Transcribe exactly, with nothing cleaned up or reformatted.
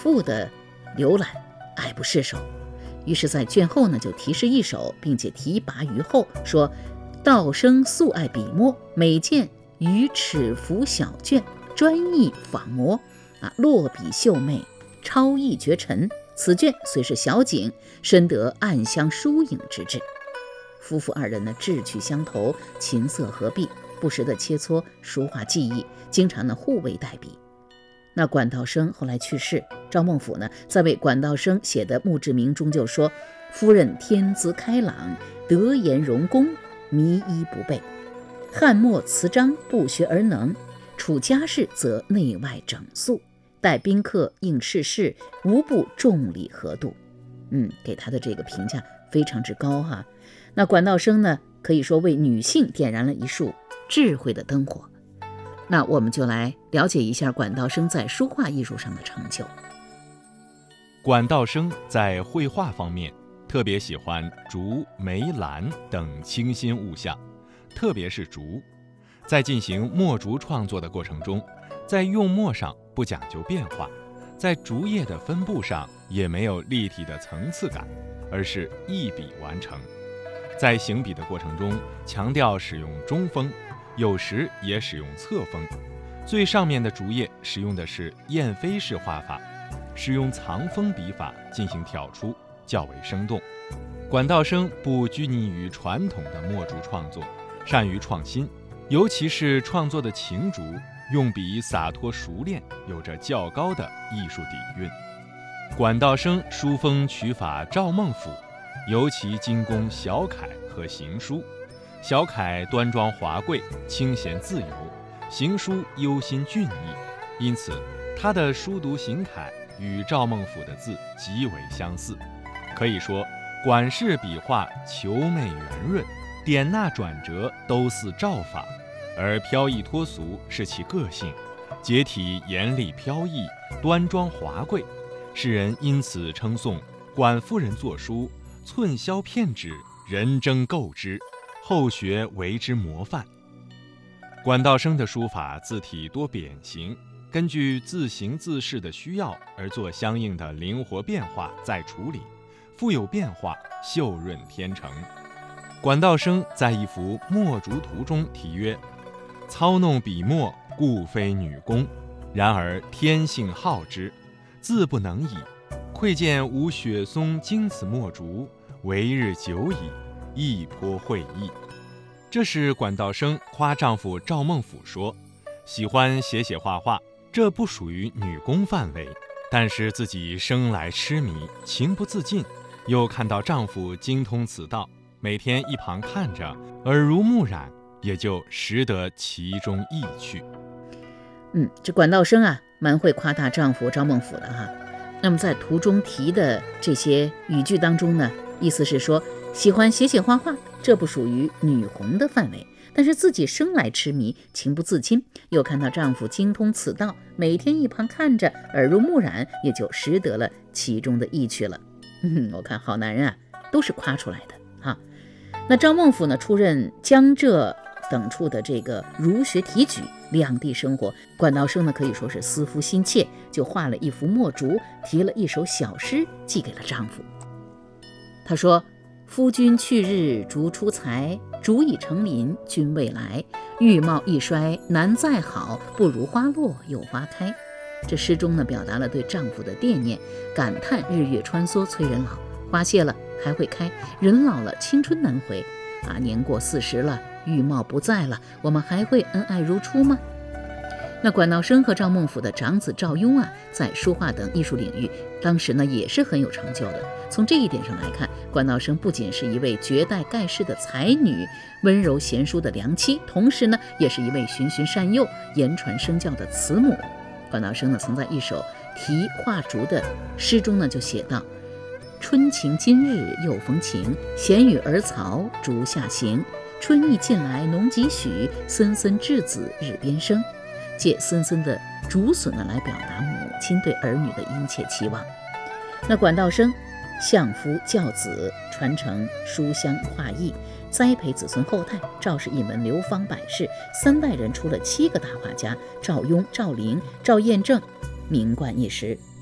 复的浏览，爱不释手。于是在卷后呢就题诗一首，并且题跋于后，说道生素爱笔墨，每见于尺幅小卷，专意仿摹啊，落笔秀媚，超逸绝尘。此卷虽是小景，深得暗香疏影之志。夫妇二人呢志趣相投，琴瑟合璧，不时的切磋书画技艺，经常呢互为代笔。那管道生后来去世，赵孟頫呢在为管道生写的墓志铭中就说：夫人天资开朗，德言容功，迷医不备，翰墨词章不学而能，处家事则内外整肃，待宾客应世事，无不重礼合度。嗯，给他的这个评价非常之高哈。那管道生呢，可以说为女性点燃了一束智慧的灯火。那我们就来了解一下管道生在书画艺术上的成就。 管道生在绘画方面特别喜欢竹、梅、兰等清新物象，特别是竹。在进行墨竹创作的过程中，在用墨上不讲究变化，在竹叶的分布上也没有立体的层次感，而是一笔完成。在行笔的过程中，强调使用中锋，有时也使用侧锋。最上面的竹叶使用的是燕飞式画法，使用藏锋笔法进行挑出，较为生动。管道生不拘泥于传统的墨竹创作，善于创新，尤其是创作的晴竹，用笔洒脱熟练，有着较高的艺术底蕴。管道生书风取法赵孟頫，尤其精工小楷和行书。小楷端庄华贵，清闲自由；行书忧心俊逸，因此他的书读行楷与赵孟頫的字极为相似。可以说，管氏笔画遒媚圆润，点捺转折都似赵法，而飘逸脱俗是其个性，结体严厉飘逸，端庄华贵。世人因此称颂管夫人作书寸削片纸，人争购之，后学为之模范。管道生的书法字体多扁形，根据字形字势的需要而做相应的灵活变化再处理，富有变化，秀润天成。管道生在一幅墨竹图中题曰：操弄笔墨，故非女工，然而天性好之，自不能已。窥见无雪松经此墨竹，为日久矣，亦颇会意。这是管道生夸丈夫赵孟頫说，喜欢写写画画，这不属于女工范围，但是自己生来痴迷，情不自禁，又看到丈夫精通此道，每天一旁看着，耳濡目染，也就识得其中意趣。 嗯，这管道生啊，蛮会夸大丈夫赵孟頫的哈。那么在图中题的这些语句当中呢，意思是说，喜欢写写画画，这不属于女红的范围，但是自己生来痴迷，情不自禁，又看到丈夫精通此道，每天一旁看着，耳濡目染，也就识得了其中的意趣了。嗯，我看好男人啊，都是夸出来的哈。那赵孟頫呢，出任江浙等处的这个儒学提举，两地生活，管道生呢可以说是思夫心切，就画了一幅墨竹，题了一首小诗，寄给了丈夫。他说：夫君去日竹出材，竹已成林君未来，玉貌一衰难再好，不如花落又花开。这诗中呢表达了对丈夫的惦念，感叹日月穿梭催人老，花谢了还会开，人老了青春难回啊，年过四十了，玉貌不在了，我们还会恩爱如初吗？那管道生和赵孟頫的长子赵雍啊，在书画等艺术领域，当时呢也是很有成就的。从这一点上来看，管道生不仅是一位绝代盖世的才女，温柔贤淑的良妻，同时呢，也是一位循循善诱、言传身教的慈母。管道生呢，曾在一首题画竹的诗中呢，就写道：春晴今日又逢晴，闲与儿曹竹下行。春意近来农几许，森森稚子日边生。借森森的竹笋呢，来表达母亲对儿女的殷切期望。那管道生相夫教子，传承书香画艺，栽培子孙后代。赵氏一门流芳百世，三代人出了七个大画家：赵雍、赵灵、赵彦正，名冠一时。